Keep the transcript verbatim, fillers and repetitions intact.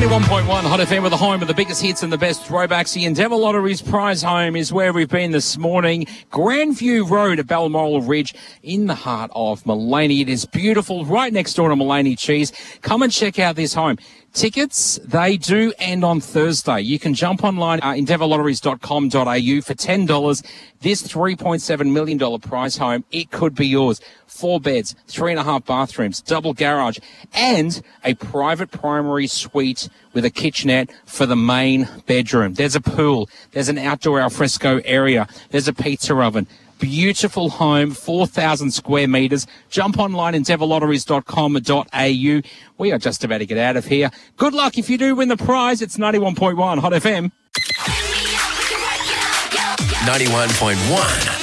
ninety-one point one Hot F M with the home of the biggest hits and the best throwbacks. The Endeavour Lottery's prize home is where we've been this morning. Grandview Road at Balmoral Ridge in the heart of Mullaney. It is beautiful, right next door to Mullaney Cheese. Come and check out this home. Tickets, they do end on Thursday. You can jump online, uh, endeavour lotteries dot com dot a u for ten dollars. This three point seven million dollars prize home, it could be yours. Four beds, three and a half bathrooms, double garage, and a private primary suite with a kitchenette for the main bedroom. There's a pool. There's an outdoor alfresco area. There's a pizza oven. Beautiful home, four thousand square metres. Jump online, endeavour lotteries dot com dot a u. We are just about to get out of here. Good luck if you do win the prize. It's ninety-one point one Hot F M. ninety-one point one